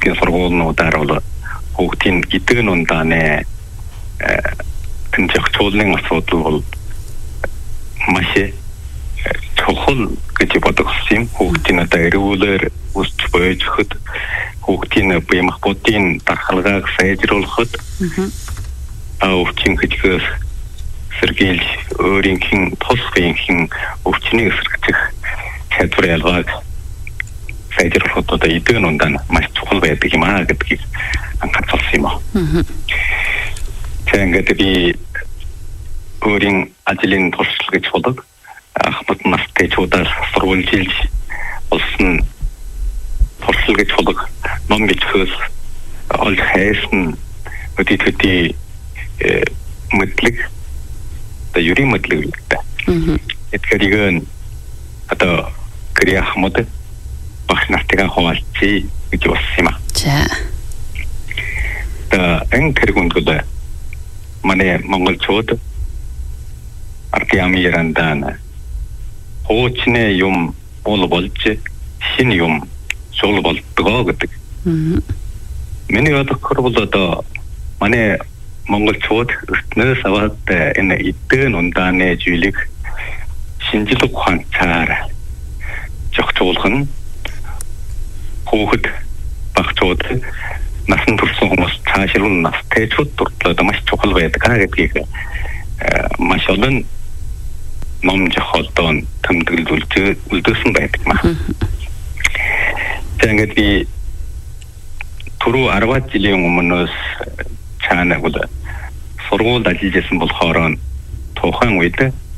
засгийн сургуулиудаар бол хүүхдийн эдгэн ундааны тэмцээгчүүлэн асуудал бол маш чухал гэж бодогдсон юм. Хүүхдийн одоо эрүүлэр өсч бойж өгөхөд, хүүхдийн бие махбодын дархалгааг сайжруулахад өвчин хэжгээс сэргийлж өөрийнх тус биеийн өвчнийг эсэргүүцэх чадвар ялгааг сайжруулахад одоо эдгэн ундаан маш чухал байдаг юм аа гэдгийг анхаарсан юм аа. Тэгээд би өөрийн ажлын туршилт гэж бодог ахмад настай чуудаас сурвалжилж болсон туршилт гэж бодог ном бичгээс олж хайсан өдөртөө мэдлэг та юрийн мэдлэг гэдэг. Тэгэхээр одоо гэрээ ахмад багш нартайгаа хуваалцъя гэж болсон юм аа. За. Энэ тэргүүнд манай монголчууд аргиамирандаа хуучны юм болж шинэ юм шул болдгоо гэдэг. Миний бодохоор бол одоо манай монголчууд өртнөөс аваад энэ эдгэн ундааны зүйлийг шинжлэх ухаанаар зохицуулах нь хүүхэд багцууд насан турсан хүмүүс цаашруу настайчуд туртлаад маш чухал байдаг гэдгийг маш олон ном жохолдон тэмдэглүүлж үлдээсэн байдаг маа. Тэгээд би түрүү 10 жилийн өмнөөс цаана бол сургуульд ажиллаж байсан болохоор тухайн үед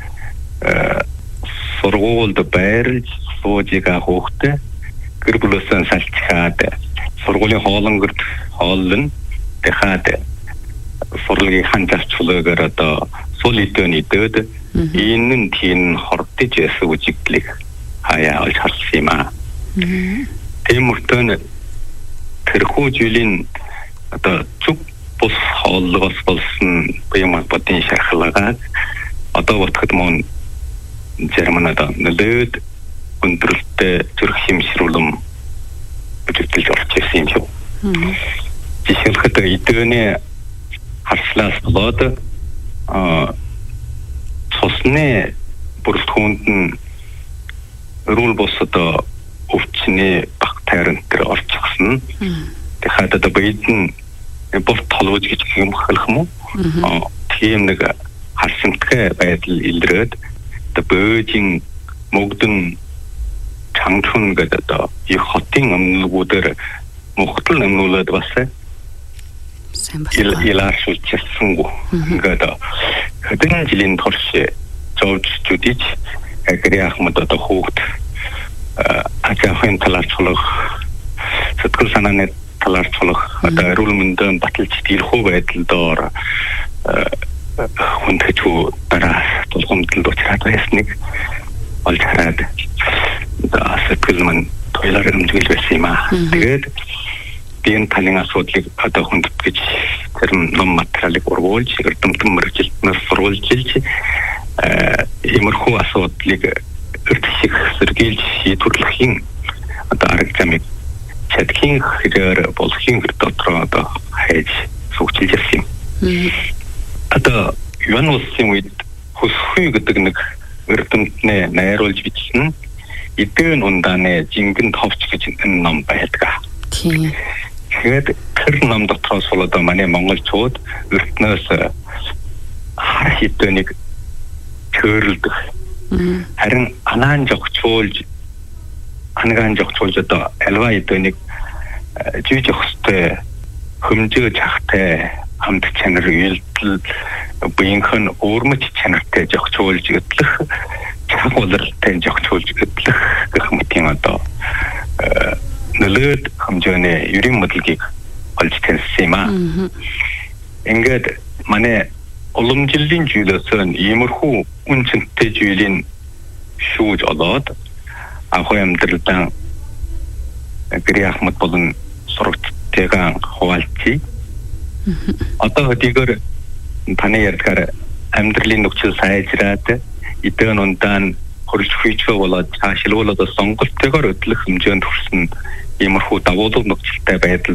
сургуульд байрлаж суужига хөөхтэй гэр бүлээсээ салчхаад сургуулийн хоолонгорд хооллон дахиад сурлагыг ханжаарчлаагаар одоо сул идэвний дэд энэ тийм хордож ясаг үжиглэх хаяа олж харсан юм аа. Тиймэрхүү тэрхүү жилийн одоо зүг бус хооллогоос болсон бие махбодын шархалгааг одоо бодоход мөн Германад нэлээд өндөрлөлттэй зүрх хэмшрүүлэн бүжиглэж орж ирсэн юм шүү. Жишээлбэл эдгэний харслаас болоод цусны бүрэлдэхүүнд нь эрүүл босод өвчний баг тайран дээр орчихсон. Тэгэхээр одоо биедэн борт толгож гэж юм хэлэх юм уу? Тийм нэг харсамтгай байдал илрээд одоо Бөөжин мөгдөн Чангчун гэдэг одоо их хотын өмнөгүүдээр мохтол өмнүүлээд бас илааршуулчихсан гоо. Ингээд хэдэн жилийн турш зовж зүдэж гэрээ ахмад одоо хүүхд ажихын талаарчлах сэтгэл санааны талаарчлах одоо эрүүл мэндийн баталж дийлхүү байдлаар хүндэчүү дараа тулгамдалд очраад байсныг олж хараад сэтгэл мань тойлоор хэмжүүлж байсан юм аа. Тэгээд би энэ талын асуудлыг одоо хүндэтгэж зарим ном материалыг ургуулж эрдэмтэн мэргэжилтнээс сурвалжилж иймэрхүү асуудлыг өртөг сэргийлж шийдвэрлэхийн одоо арга замыг чадхийн хэрэгээр болохын хэрэг дотроо одоо хайж суугчилж ирсэн юм. Одоо юун улсын үед хөсхүй гэдэг нэг эрдэмтнээ найруулж бичсэн эдгэн ундааны жингэн товч гэж энэ ном байдаг. Тийм. Тэгээд тэр ном дотроос бол одоо манай монголчууд өртнөөс хар хэдвэнийг төрөлдөх. Харин анаан жогчуулж одоо альва хэдвэнийг жиж өгөхтэй хөмжөө чахтай хамт чанар үйлдэл биенхэн өөрмөч чанартай жогчуулж өдлөх чагуулалтай жогчуулж өдлөх гэх мэтийн одоо нэлээд хэмжээний юрийн мэдлэгийг олж таньсан юм аа. Ингээд манай уламжлалын зүйлээс иймэрхүү үнцэнтэй зүйлийн шүүж олоод ахуй амьдралдан гэрээ ахмад болон сурагчтайгаа хуваалцъя. Одоо хэдийгээр таны ярьдгаар амьдралын нөхцөл сайжраад эдгэн ундаан хөрж хүчөө болоод цаашлуулаад сонголтойгоор өдлөх хэмжээнд хүрсэн иймэрхүү давуулга нөхцөлтэй байдал